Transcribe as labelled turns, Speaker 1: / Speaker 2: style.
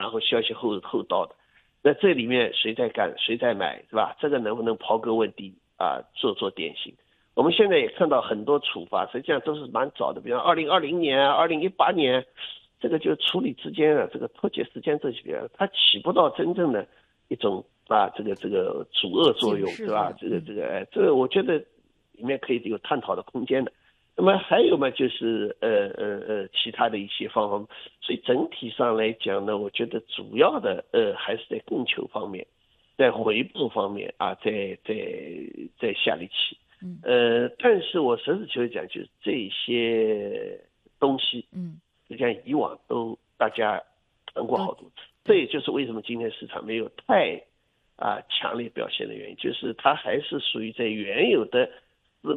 Speaker 1: 然后消息后到的。那这里面谁在干，谁在买，是吧？这个能不能刨根问底啊，做典型？我们现在也看到很多处罚，实际上都是蛮早的，比方2020年、2018年，这个就处理之间啊，这个脱节时间这些，它起不到真正的一种这个阻遏作用，是吧？这个我觉得里面可以有探讨的空间的。那么还有嘛，就是其他的一些方法，所以整体上来讲呢，我觉得主要的还是在供求方面，在回报方面在下力气。但是我实事求是讲，就是这些东西，实际上以往都大家谈过好多次，这也就是为什么今天市场没有太强烈表现的原因，就是它还是属于在原有的